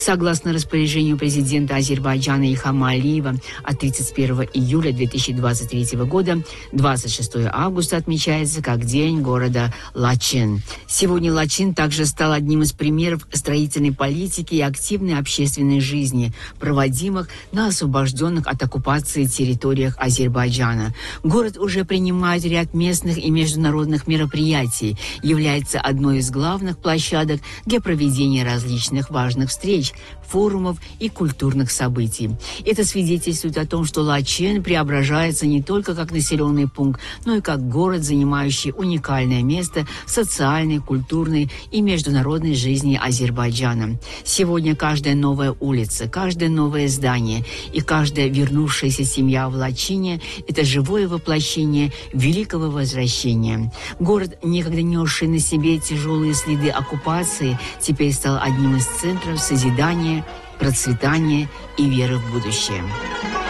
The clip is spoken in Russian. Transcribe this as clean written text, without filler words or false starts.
Согласно распоряжению президента Азербайджана Ильхама Алиева от 31 июля 2023 года, 26 августа отмечается как День города Лачин. Сегодня Лачин также стал одним из примеров строительной политики и активной общественной жизни, проводимых на освобожденных от оккупации территориях Азербайджана. Город уже принимает ряд местных и международных мероприятий, является одной из главных площадок для проведения различных важных встреч, форумов и культурных событий. Это свидетельствует о том, что Лачин преображается не только как населенный пункт, но и как город, занимающий уникальное место в социальной, культурной и международной жизни Азербайджана. Сегодня каждая новая улица, каждое новое здание и каждая вернувшаяся семья в Лачине – это живое воплощение великого возвращения. Город, некогда несший на себе тяжелые следы оккупации, теперь стал одним из центров созидания, процветания и веры в будущее.